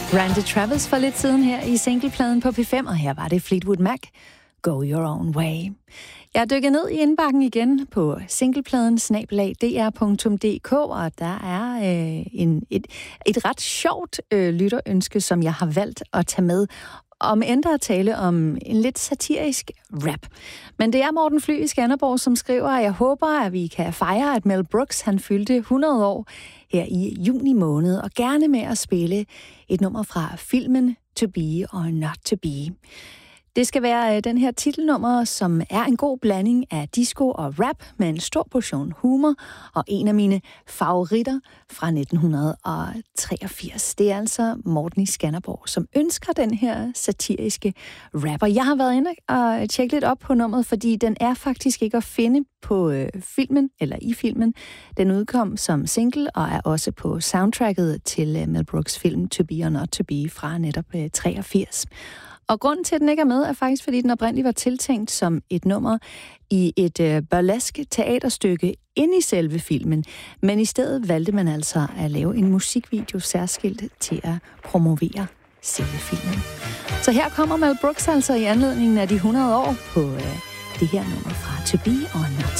Randy Travis for lidt siden her i singlepladen på P5, og her var det Fleetwood Mac, Go Your Own Way. Jeg dykker ned i indbakken igen på singlepladen @dr.dk, og der er et ret sjovt lytterønske, som jeg har valgt at tage med. Om end der at tale om en lidt satirisk rap. Men det er Morten Fly i Skanderborg, som skriver, at jeg håber, at vi kan fejre, at Mel Brooks han fyldte 100 år her i juni måned, og gerne med at spille et nummer fra filmen To Be or Not To Be. Det skal være den her titelnummer, som er en god blanding af disco og rap med en stor portion humor, og en af mine favoritter fra 1983. Det er altså Morten i Skanderborg, som ønsker den her satiriske rapper. Jeg har været inde og tjekket lidt op på nummeret, fordi den er faktisk ikke at finde på filmen, eller i filmen. Den udkom som single og er også på soundtracket til Mel Brooks film To Be or Not To Be fra netop 83. Og grunden til, at den ikke er med, er faktisk, fordi den oprindeligt var tiltænkt som et nummer i et burlesk teaterstykke inde i selve filmen. Men i stedet valgte man altså at lave en musikvideo særskilt til at promovere selve filmen. Så her kommer Mel Brooks altså i anledningen af de 100 år på det her nummer fra To Be or Not